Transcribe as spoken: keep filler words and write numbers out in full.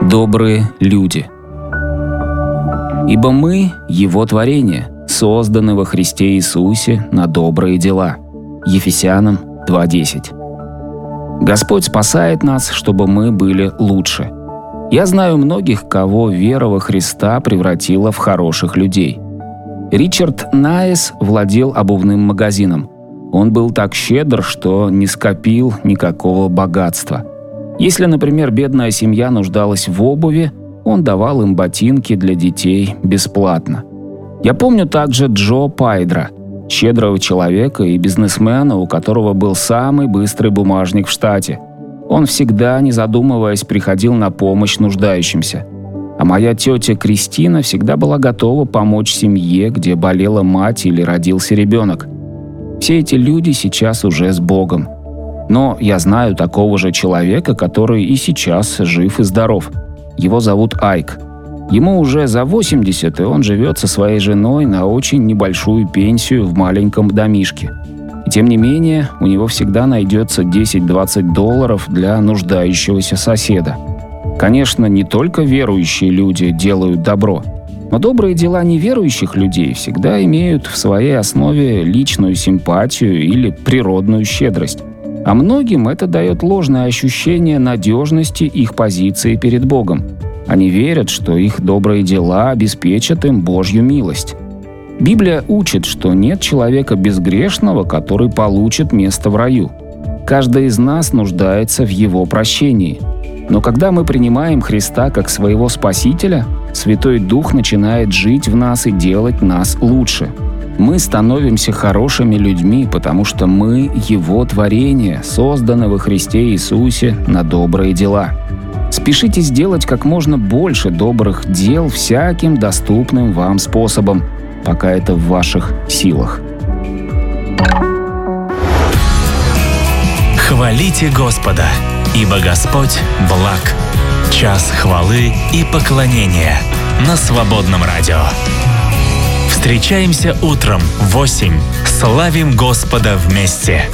Добрые люди. Ибо мы – Его творение, созданы во Христе Иисусе на добрые дела. Ефесянам два десять. Господь спасает нас, чтобы мы были лучше. Я знаю многих, кого вера во Христа превратила в хороших людей. Ричард Найес владел обувным магазином. Он был так щедр, что не скопил никакого богатства. Если, например, бедная семья нуждалась в обуви, он давал им ботинки для детей бесплатно. Я помню также Джо Пайдра, щедрого человека и бизнесмена, у которого был самый быстрый бумажник в штате. Он всегда, не задумываясь, приходил на помощь нуждающимся. А моя тетя Кристина всегда была готова помочь семье, где болела мать или родился ребенок. Все эти люди сейчас уже с Богом. Но я знаю такого же человека, который и сейчас жив и здоров. Его зовут Айк. Ему уже за восемьдесят, и он живет со своей женой на очень небольшую пенсию в маленьком домишке. И тем не менее, у него всегда найдется десять-двадцать долларов для нуждающегося соседа. Конечно, не только верующие люди делают добро, но добрые дела неверующих людей всегда имеют в своей основе личную симпатию или природную щедрость. А многим это дает ложное ощущение надежности их позиции перед Богом. Они верят, что их добрые дела обеспечат им Божью милость. Библия учит, что нет человека безгрешного, который получит место в раю. Каждый из нас нуждается в Его прощении. Но когда мы принимаем Христа как своего Спасителя, Святой Дух начинает жить в нас и делать нас лучше. Мы становимся хорошими людьми, потому что мы Его творение, созданы во Христе Иисусе на добрые дела. Спешите сделать как можно больше добрых дел всяким доступным вам способом, пока это в ваших силах. Хвалите Господа, ибо Господь благ. Час хвалы и поклонения на Свободном радио. Встречаемся утром в восемь. Славим Господа вместе.